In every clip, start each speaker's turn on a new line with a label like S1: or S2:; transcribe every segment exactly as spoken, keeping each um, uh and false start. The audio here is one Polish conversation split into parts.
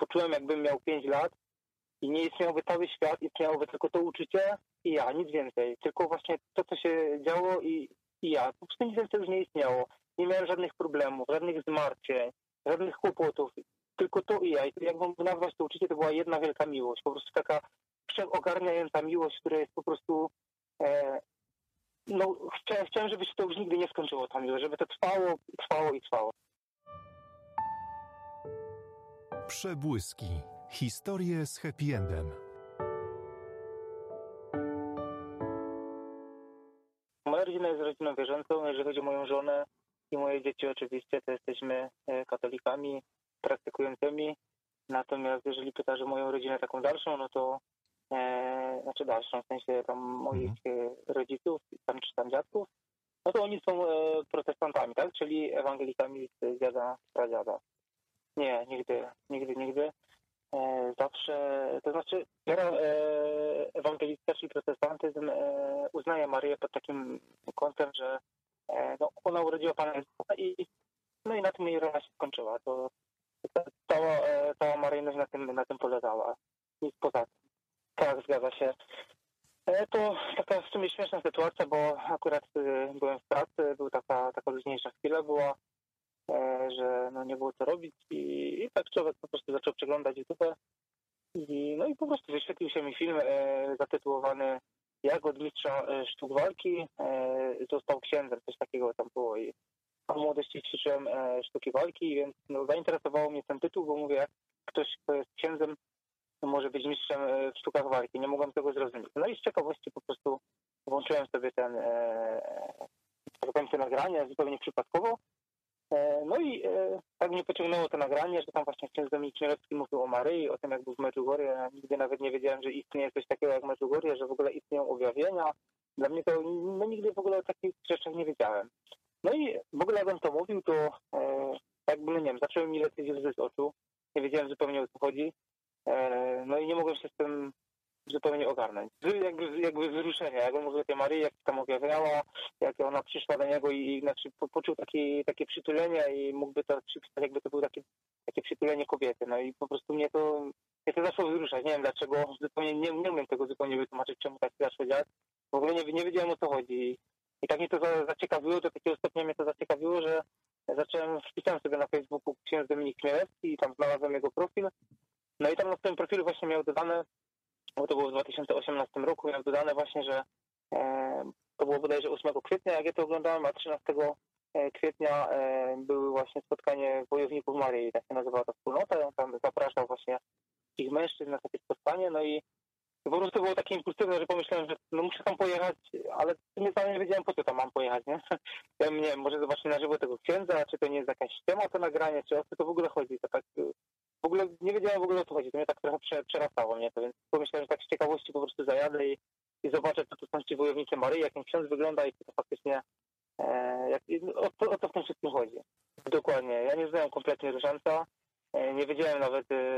S1: poczułem, jakbym miał pięć lat i nie istniałby cały świat, istniałoby tylko to uczucie i ja, nic więcej. Tylko właśnie to, co się działo i, i ja. Po prostu nic więcej już nie istniało. Nie miałem żadnych problemów, żadnych zmartwień, żadnych kłopotów. Tylko to i ja. I jakbym nazwać to uczucie, to była jedna wielka miłość. Po prostu taka przeogarniająca miłość, która jest po prostu... E, no, chciałem, chciałem, żeby się to już nigdy nie skończyło, ta miłość. Żeby to trwało, trwało i trwało.
S2: Przebłyski. Historie z happy endem.
S1: Moja rodzina jest rodziną wierzącą. Jeżeli chodzi o moją żonę i moje dzieci oczywiście, to jesteśmy katolikami praktykującymi. Natomiast jeżeli pytasz o moją rodzinę taką dalszą, no to e, znaczy dalszą, w sensie tam moich mhm. rodziców tam, czy tam dziadków, no to oni są e, protestantami, tak? Czyli ewangelikami z dziada, z pradziada. Nie, nigdy, nigdy, nigdy. E, zawsze, to znaczy wiara e, ewangelicka, czyli protestantyzm e, uznaje Maryję pod takim kątem, że e, no, ona urodziła Pana Jezusa i no i na tym jej rola się skończyła. To, to cała, e, cała maryjność na tym, na tym polegała. Nic poza tym. Tak, zgadza się. E, to taka w sumie śmieszna sytuacja, bo akurat e, byłem w pracy, była taka, taka luźniejsza chwila była, że no nie było co robić i, i tak człowiek po prostu zaczął przeglądać YouTube i no i po prostu wyświetlił się mi film e, zatytułowany Jak od mistrza e, sztuk walki e, został księdzem, coś takiego tam było i w młodości ćwiczyłem e, sztuki walki, więc no, zainteresowało mnie ten tytuł, bo mówię, jak ktoś, kto jest księdzem, może być mistrzem e, w sztukach walki, nie mogłem tego zrozumieć. No i z ciekawości po prostu włączyłem sobie ten e, tak powiem, to nagranie zupełnie przypadkowo. No i e, tak mnie pociągnęło to nagranie, że tam właśnie ksiądz Dominik Chmielewski mówił o Maryi, o tym, jak był w Medjugorje. Ja nigdy nawet nie wiedziałem, że istnieje coś takiego jak Medjugorje, że w ogóle istnieją objawienia. Dla mnie to, no nigdy w ogóle o takich rzeczach nie wiedziałem. No i w ogóle jak on to mówił, to e, jakby, no nie wiem, zaczęły mi lecieć łzy z oczu. Nie wiedziałem zupełnie, o co chodzi. E, no i nie mogłem się z tym zupełnie ogarnąć. Jakby, jakby wzruszenie, jak on mówił o tej Maryi, jak tam objawiała, jak ona przyszła do niego i znaczy, po, poczuł takie, takie przytulenie i mógłby to przypisać, jakby to było takie, takie przytulenie kobiety. No i po prostu mnie to, mnie to zaczęło wzruszać. Nie wiem dlaczego, zupełnie nie, nie umiem tego zupełnie wytłumaczyć, czemu tak zaczęło działać. W ogóle nie, nie wiedziałem, o co chodzi. I tak mnie to za, zaciekawiło, do takiego stopnia mnie to zaciekawiło, że zacząłem, wpisałem sobie na Facebooku ksiądz Dominik Chmielewski i tam znalazłem jego profil. No i tam na swoim profilu właśnie miał dodane, bo to było w dwa tysiące osiemnastym roku, miał dodane właśnie, że e, to było bodajże ósmego kwietnia, jak ja to oglądałem, a trzynastego kwietnia e, były właśnie spotkanie wojowników Maryi, tak się nazywała ta wspólnota, i on tam zapraszał właśnie ich mężczyzn na takie spotkanie, no i po prostu było takie impulsywne, że pomyślałem, że no muszę tam pojechać, ale nie nie wiedziałem, po co tam mam pojechać, nie? Ja nie wiem, może zobaczyć na żywo tego księdza, czy to nie jest jakaś temat to nagranie, czy o co to w ogóle chodzi, to tak... W ogóle nie wiedziałem w ogóle, o co chodzi. To mnie tak trochę przerastało mnie to, więc pomyślałem, że tak z ciekawości po prostu zajadę i, i zobaczę, co to są ci wojownicy Maryi, jak ten ksiądz wygląda i to faktycznie e, jak, o, to, o co w tym wszystkim chodzi. Dokładnie. Ja nie znałem kompletnie różańca. E, nie wiedziałem nawet, e,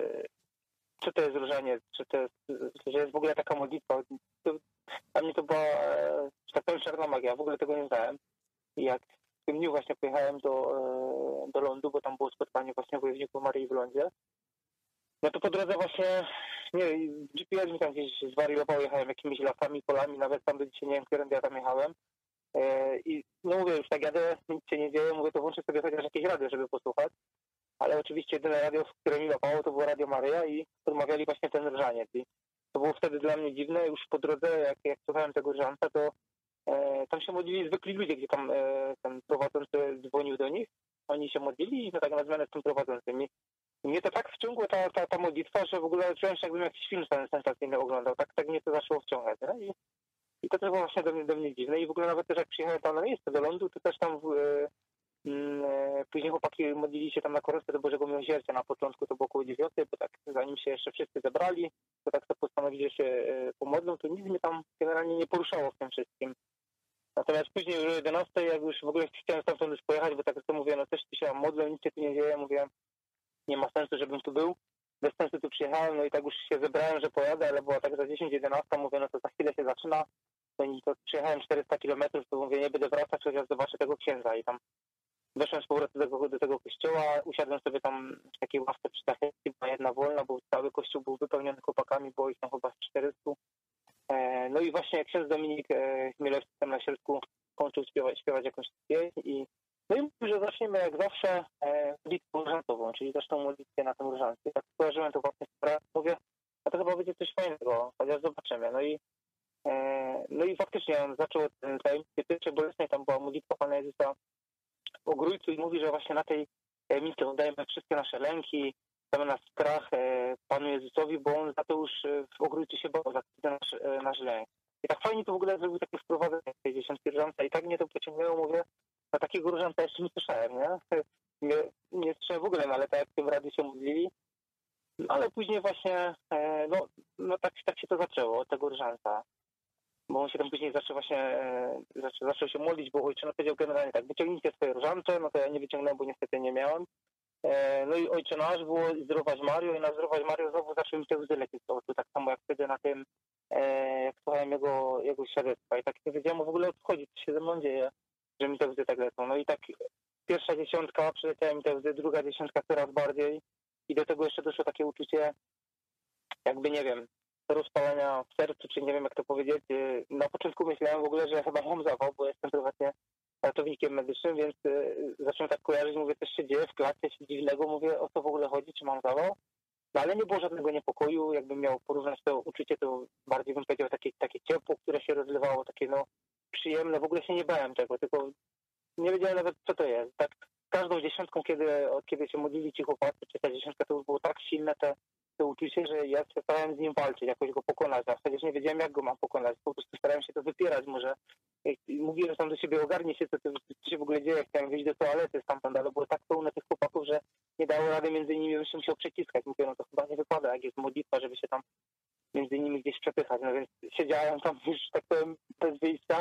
S1: co to jest różaniec, czy to jest, że jest w ogóle taka modlitwa. To, dla mnie to była, e, tak powiem, czarna magia. W ogóle tego nie znałem. I jak w tym dniu właśnie pojechałem do, do lądu, bo tam było spotkanie właśnie wojowników Maryi w lądzie. No to po drodze właśnie, nie G P S mi tam gdzieś zwariował, jechałem jakimiś lasami, polami, nawet tam do dzisiaj nie wiem, którym ja tam jechałem. E, I no mówię, już tak jadę, nic się nie dzieje, mówię, to włączę sobie chociaż jakieś radio, żeby posłuchać. Ale oczywiście jedyne radio, które mi łapało, to było Radio Maryja i odmawiali właśnie ten różaniec. I to było wtedy dla mnie dziwne, już po drodze, jak, jak słuchałem tego różańca, to E, tam się modlili zwykli ludzie, gdzie tam e, ten prowadzący dzwonił do nich. Oni się modlili i to tak na zmianę z tym prowadzącym. I mnie to tak wciągło ta, ta, ta modlitwa, że w ogóle czułem się, jakbym jakiś film sensacyjny oglądał. Tak, tak mnie to zaczęło wciągać. Nie? I, I to też było właśnie do mnie, do mnie dziwne. I w ogóle nawet też jak przyjechałem tam na miejsce do lądu, to też tam w, e, e, później chłopaki modlili się tam na koronkę do Bożego Miłosierdzia. Na początku to było około dziewiątej, bo tak zanim się jeszcze wszyscy zebrali, to tak to postanowili, że się e, pomodlą, to nic mnie tam generalnie nie poruszało w tym wszystkim. Natomiast później już o jedenastej, jak już w ogóle chciałem stamtąd już pojechać, bo tak jak to mówię, no też tu się modlę, nic się tu nie dzieje, mówię, nie ma sensu, żebym tu był. Bez sensu tu przyjechałem, no i tak już się zebrałem, że pojadę, ale była tak za dziesięć jedenaście, mówię, no to za chwilę się zaczyna. No i to przyjechałem czterysta kilometrów, to mówię, nie będę wracać, chociaż zobaczę tego księdza i tam weszłem z powrotem do tego, do tego kościoła, usiadłem sobie tam w takiej ławce przy sachrystii, była jedna wolna, bo cały kościół był wypełniony chłopakami, było ich tam chyba czterystu. No i właśnie jak ksiądz Dominik Chmielewski tam na środku kończył śpiewać, śpiewać jakąś pieśń i no i mówił, że zaczniemy jak zawsze modlitwą różańcową, czyli zresztą modlitwę na tym różańcu. Tak skojarzyłem to właśnie z pracą, mówię, a to chyba będzie coś fajnego, chociaż zobaczymy. No i no i faktycznie on zaczął ten tajemnicy pierwszej bolesnej, tam była modlitwa Pana Jezusa o Grójcu i mówi, że właśnie na tej tajemnicy oddajemy wszystkie nasze lęki, damy nas strach Panu Jezusowi, bo On za to już w Ogrójcu się bał, za nasz, nasz lęk. I tak fajnie to w ogóle zrobił takie wprowadzenie tej dziesiątki różańca i tak mnie to pociągnęło, mówię, na takiego różańca jeszcze nie słyszałem, nie? Nie, nie słyszałem w ogóle, no ale tak jak w tym radiu się modlili, ale później właśnie, no, no tak, tak się to zaczęło, od tego różańca. Bo on się tam później zaczął właśnie, zaczął, zaczął się modlić, bo ojczyna powiedział generalnie tak, wyciągnijcie swoje różańce, no to ja nie wyciągnąłem, bo niestety nie miałem. No i Ojcze Nasz było zdrowaś Mario i na zdrowaś Mario znowu zaczął mi te łzy lecieć z oczu, tak samo jak wtedy na tym, jak słuchałem jego, jego świadectwa i tak nie wiedziałem w ogóle o co chodzi, co się ze mną dzieje, że mi te łzy tak lecą. No i tak pierwsza dziesiątka, przeleciałem mi te łzy, druga dziesiątka coraz bardziej i do tego jeszcze doszło takie uczucie, jakby nie wiem, rozpalenia w sercu, czy nie wiem jak to powiedzieć. Na początku myślałem w ogóle, że ja chyba mam zawał, bo jestem prywatnie ratownikiem medycznym, więc zacząłem tak kojarzyć, mówię, coś się dzieje w klasie, coś dziwnego, mówię, o co w ogóle chodzi, czy mam zawał. No ale nie było żadnego niepokoju, jakbym miał porównać to uczucie, to bardziej bym powiedział takie, takie ciepło, które się rozlewało, takie no przyjemne, w ogóle się nie bałem tego, tylko nie wiedziałem nawet co to jest. Tak każdą dziesiątką, kiedy, kiedy się modlili ci chłopacy, czy ta dziesiątka, to już było tak silne te to uczucie, że ja starałem z nim walczyć, jakoś go pokonać, a przecież nie wiedziałem, jak go mam pokonać, po prostu starałem się to wypierać, może mówiłem tam do siebie, ogarnie się, co, co się w ogóle dzieje, chciałem wyjść do toalety stamtąd, ale było tak pełne tych chłopaków, że nie dało rady między nimi, bym się musiał przeciskać, mówię, no to chyba nie wypada, jak jest modlitwa, żeby się tam między nimi gdzieś przepychać, no więc siedziałem tam już, tak powiem, bez wyjścia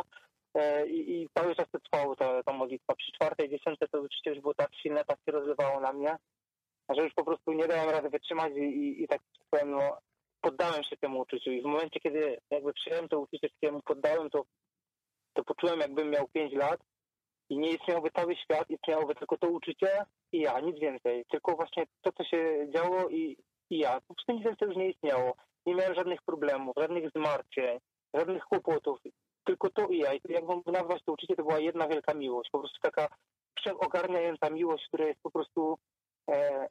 S1: i, i cały czas to trwało ta, ta modlitwa. Przy czwartej, dziesiątej to uczucie już było tak silne, tak się rozlewało na mnie, że już po prostu nie dałem rady wytrzymać i, i, i tak powiem, no, poddałem się temu uczuciu i w momencie, kiedy jakby przyjąłem to uczucie, kiedy poddałem, to, to poczułem, jakbym miał pięć lat i nie istniałby cały świat, istniałoby tylko to uczucie i ja, nic więcej. Tylko właśnie to, co się działo i, i ja. Po prostu nic więcej już nie istniało. Nie miałem żadnych problemów, żadnych zmartwień, żadnych kłopotów. Tylko to i ja. I jak mam nazwać to uczucie, to była jedna wielka miłość. Po prostu taka przeogarniająca miłość, która jest po prostu... E,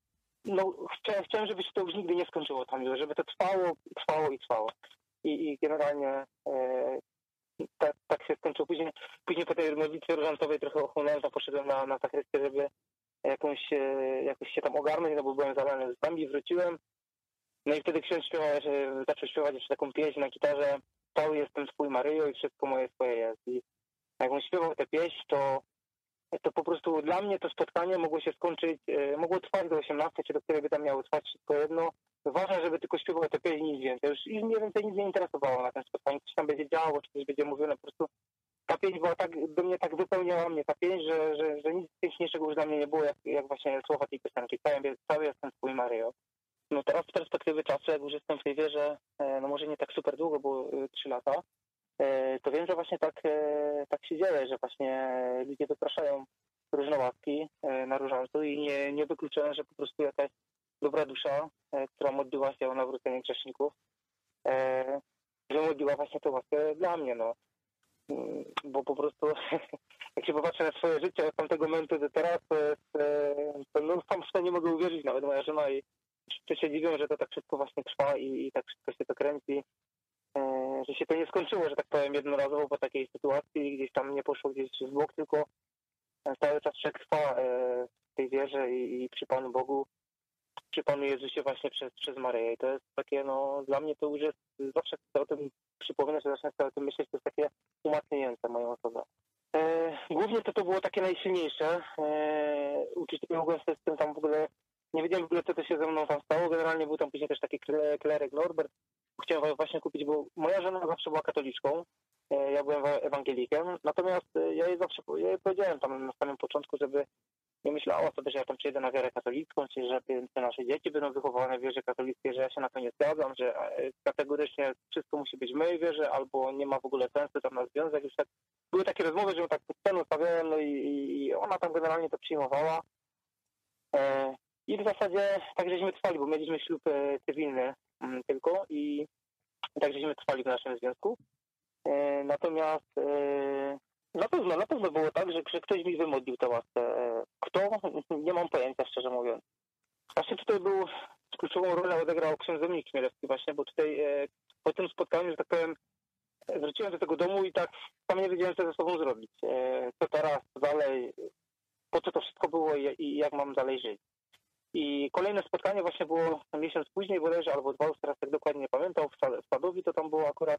S1: no, chciałem, chciałem, żeby się to już nigdy nie skończyło ta miłość, żeby to trwało, trwało i trwało. I, i generalnie e, tak, tak się skończyło. Później, później po tej modlitwie różańcowej trochę ochłonąłem, tam poszedłem na, na sachrystię, żeby jakąś, e, jakoś się tam ogarnąć, no bo byłem zalany z nami, wróciłem. No i wtedy ksiądz śpiewał, że zaczął śpiewać jeszcze taką pieśń na gitarze, cały jestem twój Maryjo i wszystko moje swoje jest. I jak on śpiewał tę pieśń, to to po prostu dla mnie to spotkanie mogło się skończyć, e, mogło trwać do osiemnastej, czy do której by tam miało trwać wszystko jedno. Ważne, żeby tylko śpiewał te pieśni, nic więcej. Już i mniej więcej nic nie interesowało na tym spotkaniu, coś tam będzie działo, czy coś będzie mówione. Po prostu ta pieśń była tak, do mnie tak wypełniała mnie ta pieśń, że, że, że nic piękniejszego już dla mnie nie było, jak, jak właśnie słowa tej piosenki. Cały, cały jestem twój Maryjo. No teraz z perspektywy czasu, jak już jestem w tej wierze, e, no może nie tak super długo, bo trzy lata, to wiem, że właśnie tak, tak się dzieje, że właśnie ludzie wypraszają różne łaski na różańcu i nie, nie wykluczają, że po prostu jakaś dobra dusza, która modliła się o nawrócenie grzeszników, że modliła właśnie tę łaskę dla mnie, no. Bo po prostu jak się popatrzę na swoje życie od tamtego momentu do teraz, to, jest, to no, sam w to nie mogę uwierzyć, nawet moja żona i wszyscy się dziwią, że to tak wszystko właśnie trwa i, i tak wszystko się to kręci. Że się to nie skończyło, że tak powiem, jednorazowo po takiej sytuacji, gdzieś tam nie poszło gdzieś w bok, tylko cały czas trwa w tej wierze i, i przy Panu Bogu, przy Panu Jezusie właśnie przez, przez Maryję. I to jest takie, no dla mnie to już jest, zawsze chcę o tym przypominać, że zacznę o tym myśleć, to jest takie umacniające moją osobę. E, głównie to to było takie najsilniejsze. E, uczucie mogłem sobie z tym tam w ogóle, nie wiedziałem w ogóle, co to się ze mną tam stało. Generalnie był tam później też taki klerek Norbert. Chciałem właśnie kupić, bo moja żona zawsze była katoliczką, ja byłem ewangelikiem, natomiast ja jej zawsze ja jej powiedziałem tam na samym początku, żeby nie myślała sobie, że ja tam przyjedę na wiarę katolicką, czy że te nasze dzieci będą wychowane w wierze katolickiej, że ja się na to nie zgadzam, że kategorycznie wszystko musi być w mojej wierze, albo nie ma w ogóle sensu tam na związek. Już tak, były takie rozmowy, że ją tak pod sceną stawiałem, no i, i ona tam generalnie to przyjmowała. I w zasadzie tak żeśmy trwali, bo mieliśmy ślub cywilny tylko i tak żeśmy trwali w naszym związku. Natomiast na pewno, na pewno było tak, że, że ktoś mi wymodlił tę łaskę. Kto? Nie mam pojęcia, szczerze mówiąc. Właśnie tutaj był, kluczową rolę odegrał ksiądz Dominik Chmielewski właśnie, bo tutaj po tym spotkaniu, że tak powiem, wróciłem do tego domu i tak sam nie wiedziałem, co ze sobą zrobić. Co teraz, co dalej, po co to wszystko było i, i jak mam dalej żyć. I kolejne spotkanie właśnie było miesiąc później bodajże, albo dwa, już teraz tak dokładnie nie pamiętam, w Sadowi to tam było akurat.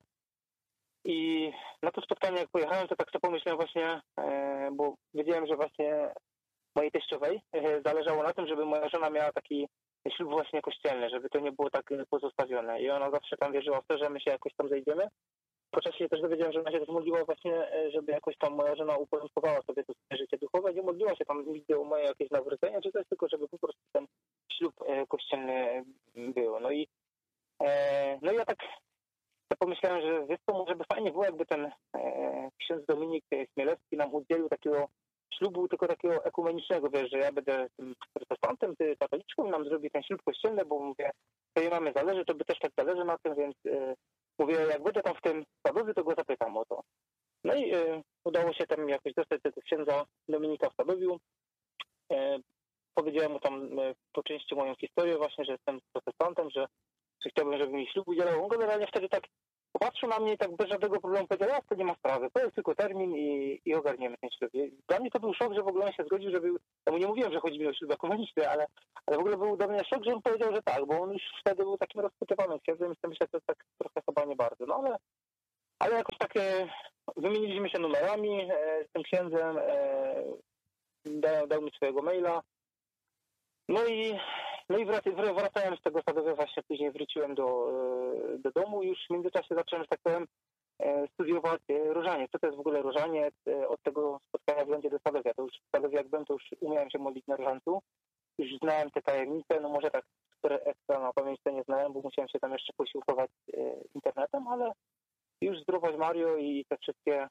S1: I na to spotkanie jak pojechałem, to tak sobie pomyślałem właśnie, bo wiedziałem, że właśnie mojej teściowej zależało na tym, żeby moja żona miała taki ślub właśnie kościelny, żeby to nie było tak pozostawione. I ona zawsze tam wierzyła w to, że my się jakoś tam zejdziemy. Po czasie też dowiedziałem, że ona się też modliła właśnie, żeby jakoś tam moja żona uporządkowała sobie to swoje życie duchowe. Nie modliła się tam nigdy o moje jakieś nawrócenie, czy coś, tylko żeby po prostu ten ślub kościelny był. No i, no i ja tak pomyślałem, że wiesz co, może by fajnie było, jakby ten ksiądz Dominik Chmielewski nam udzielił takiego ślubu, tylko takiego ekumenicznego, wiesz, że ja będę tym protestantem, ty katoliczką, nam zrobi ten ślub kościelny, bo mówię, to jej mamy zależy, to by też tak zależy na tym, więc mówię, jak będę tam w tym Sadowie, to go zapytam o to. No i y, udało się tam jakoś dostać tego księdza Dominika w Sadowiu. Y, powiedziałem mu tam y, po części moją historię właśnie, że jestem protestantem, że, że chciałbym, żeby mi ślub udzielał. On generalnie wtedy tak popatrzył na mnie i tak bez żadnego problemu powiedział, ja to nie ma sprawy, to jest tylko termin i, i ogarniemy ten ślub. I dla mnie to był szok, że w ogóle on się zgodził, że był, ja mu nie mówiłem, że chodzi mi o ślub ekumeniczny, ale, ale w ogóle był dla mnie szok, że on powiedział, że tak, bo on już wtedy był takim rozpytywanym księdzem i myślę, że to tak trochę chyba nie bardzo, no ale, ale jakoś tak e, wymieniliśmy się numerami e, z tym księdzem, e, dał, dał mi swojego maila, no i No i wracając z tego Sadowia właśnie później wróciłem do, do domu i już w międzyczasie zacząłem, że tak powiem, studiować różaniec. Co to jest w ogóle różaniec? Od tego spotkania w lądzie do Sadowia. To już w Sadowie jak byłem, to już umiałem się modlić na różańcu. Już znałem te tajemnice, no może tak, które ekstra na pamięć to nie znałem, bo musiałem się tam jeszcze posiłkować internetem, ale już zdrowaś Mario i te wszystkie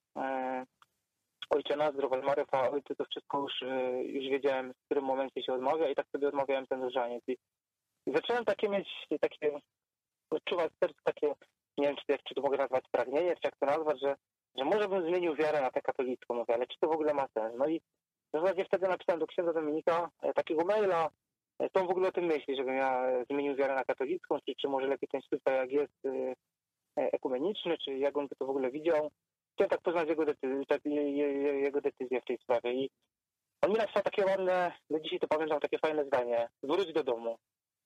S1: Ojcze Nasz, zdrowaś Mario, Chwała Ojcu, to wszystko już, już wiedziałem, w którym momencie się odmawia i tak sobie odmawiałem ten różaniec. I zacząłem takie mieć, takie, odczuwać w sercu takie, nie wiem, czy to, czy to mogę nazwać pragnienie, czy jak to nazwać, że, że może bym zmienił wiarę na tę katolicką, mówię, ale czy to w ogóle ma sens? No i w zasadzie wtedy napisałem do księdza Dominika takiego maila, co on w ogóle o tym myśli, żebym ja zmienił wiarę na katolicką, czy, czy może lepiej ten ślub tak jak jest ekumeniczny, czy jak on by to w ogóle widział. Chciałem tak poznać jego decyzję, jego decyzję w tej sprawie i on mi napisał takie ładne, do dzisiaj to pamiętam, takie fajne zdanie, wróć do domu,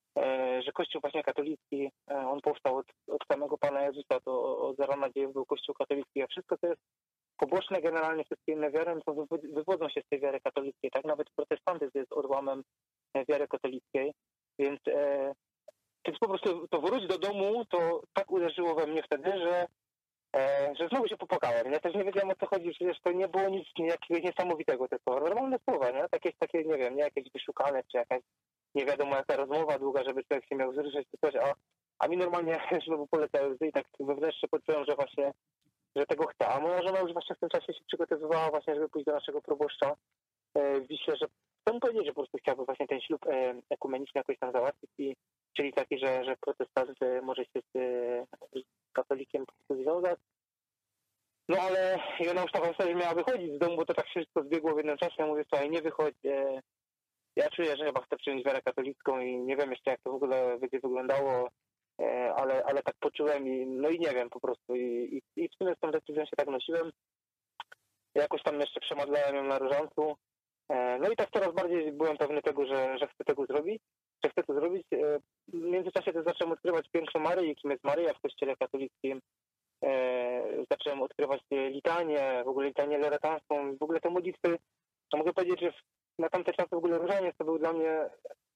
S1: że Kościół właśnie katolicki, on powstał od, od samego Pana Jezusa, to od zarana dziejów był Kościół katolicki, a wszystko to jest poboczne generalnie, wszystkie inne wiary, to wywodzą się z tej wiary katolickiej, tak? Nawet protestantyzm jest odłamem wiary katolickiej, więc, e, więc po prostu to wróć do domu, to tak uderzyło we mnie wtedy, że E, że znowu się popłakałem. Ja też nie wiedziałem, o co chodzi, przecież to nie było nic jakiegoś niesamowitego, tylko normalne słowa, nie? Takie, takie, nie wiem, nie jakieś wyszukane, czy jakaś nie wiadomo jaka rozmowa długa, żeby człowiek się miał wzruszyć, czy coś, a, a mi normalnie znowu poleciały łzy i tak wewnętrznie poczułem, że właśnie, że tego chcę. A moja żona już właśnie w tym czasie się przygotowywała właśnie, żeby pójść do naszego proboszcza e, w Wiśle, że chcę mu powiedzieć, że po prostu chciałby właśnie ten ślub e, ekumeniczny jakoś tam załatwić, i, czyli taki, że, że protestant e, może się z, e, z katolikiem związać. No ale i ona już tak sobie miała wychodzić z domu, bo to tak wszystko zbiegło w jednym czasie. Ja mówię, słuchaj, nie wychodź. E, ja czuję, że chyba chcę przyjąć wiarę katolicką i nie wiem jeszcze, jak to w ogóle będzie wyglądało, e, ale, ale tak poczułem i no i nie wiem po prostu. I, i, i w sumie z tą decyzją się tak nosiłem. Jakoś tam jeszcze przemodlałem ją na różańcu. E, no i tak coraz bardziej byłem pewny tego, że, że chcę tego zrobić. Że chcę to zrobić. E, w międzyczasie też zacząłem odkrywać piękno Maryi, kim jest Maryja w kościele katolickim. E, zacząłem odkrywać litanię, w ogóle litanię loretanską, w ogóle te modlitwy, to mogę powiedzieć, że na tamte czasy w ogóle różaniec to był dla mnie,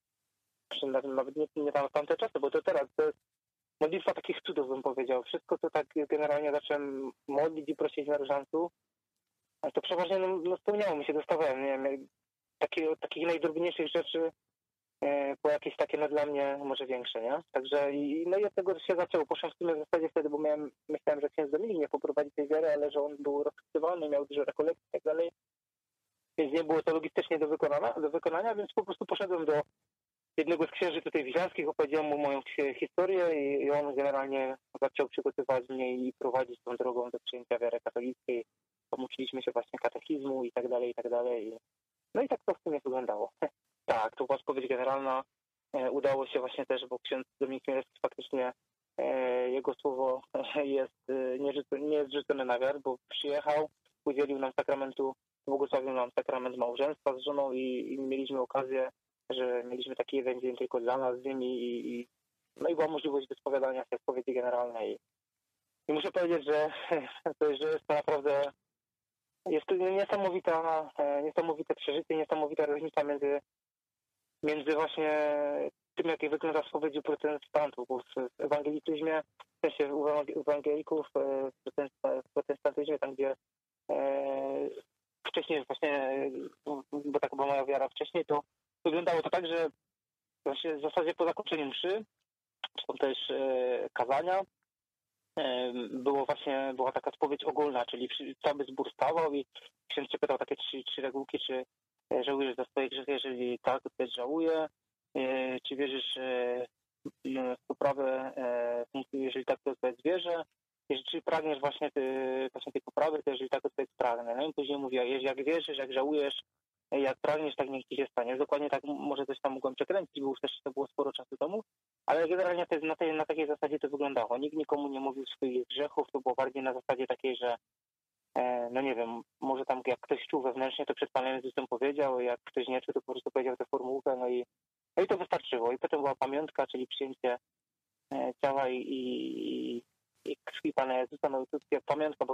S1: nawet nie, nie na tamte czasy, bo to teraz, to jest modlitwa takich cudów, bym powiedział. Wszystko, co tak generalnie zacząłem modlić i prosić na różańcu, to przeważnie no, no, spełniało mi się, dostawałem, nie wiem, takie, takich najdrobniejszych rzeczy e, po jakieś takie no dla mnie może większe, nie? Także i, no i od tego się zaczęło. Poszłem w sumie w zasadzie wtedy, bo miałem, myślałem, że ksiądz Dominik mnie poprowadzi tej wiary, ale że on był rozchwytywany, miał dużo rekolekcji i tak dalej. Więc nie było to logistycznie do wykonania, do wykonania, więc po prostu poszedłem do jednego z księży tutaj wiślańskich, opowiedziałem mu moją historię i, i on generalnie zaczął przygotować mnie i prowadzić tą drogą do przyjęcia wiary katolickiej. Pomuczyliśmy się właśnie katechizmu i tak dalej, i tak dalej. No i tak to w sumie wyglądało. Tak, to była odpowiedź generalna. E, udało się właśnie też, bo ksiądz Dominik Chmielewski faktycznie e, jego słowo jest e, nie, nie jest rzucone na wiarę, bo przyjechał, udzielił nam sakramentu, błogosławił nam sakrament małżeństwa z żoną i, i mieliśmy okazję, że mieliśmy taki jeden dzień tylko dla nas z nimi i, i no i była możliwość wyspowiadania się spowiedzi generalnej. I muszę powiedzieć, że, że jest to naprawdę jest to niesamowita, niesamowite przeżycie, niesamowita różnica między, między właśnie tym, jak wygląda spowiedź u protestantów, bo w ewangelicyzmie, w sensie u ewangelików, w protestantyzmie, tam gdzie e, wcześniej właśnie, bo tak była moja wiara wcześniej, to wyglądało to tak, że właśnie w zasadzie po zakończeniu mszy, czy tam też e, kazania, e, było właśnie, była taka spowiedź ogólna, czyli cały zbór stawał i ksiądz się pytał takie trzy, trzy regułki, czy żałujesz za swoje grzechy, jeżeli tak, to też żałuję, e, czy wierzysz e, w poprawę, e, jeżeli tak, to odpowiedz wierzę, czy pragniesz właśnie, ty, właśnie tej poprawy, to jeżeli tak, to odpowiedz pragnę. No i później mówiła, jak wierzysz, jak żałujesz, jak pragniesz, tak niech ci się stanie. Dokładnie tak, może coś tam mogłem przekręcić, bo już też to było sporo czasu temu, ale generalnie to, na, tej, na takiej zasadzie to wyglądało. Nikt nikomu nie mówił swoich grzechów, to było bardziej na zasadzie takiej, że e, no nie wiem, może tam jak ktoś czuł wewnętrznie, to przed Panem Jezusem powiedział, jak ktoś nie czuł, to po prostu powiedział tę formułkę, no i, no i to wystarczyło. I potem była pamiątka, czyli przyjęcie e, ciała i, i, i krwi Pana Jezusa, no i tu pamiątka, bo